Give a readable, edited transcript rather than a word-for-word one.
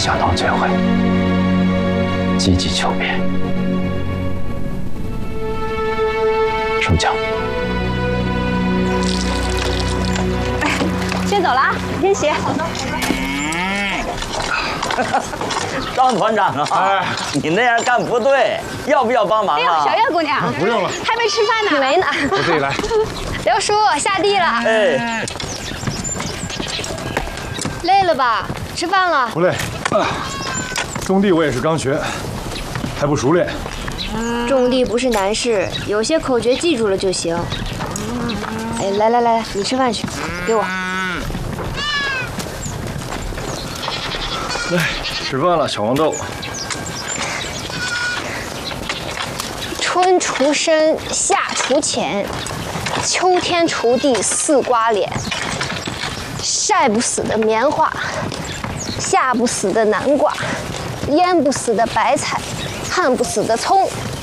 下堂结会，积极求变。升降。 先走了啊，先洗。 张团长啊，你那样干不对，要不要帮忙啊？ 小月姑娘， 不用了， 还没吃饭呢。没呢。 我自己来。 刘叔下地了。 哎， 累了吧？吃饭了。 不累。种地我也是刚学，还不熟练。 种地不是难事，有些口诀记住了就行。哎，来，你吃饭去，给我。 来，吃饭了，小黄豆。 春除深，夏除浅，秋天锄地4瓜脸。晒不死的棉花，下不死的南瓜，腌不死的白菜，旱不死的葱，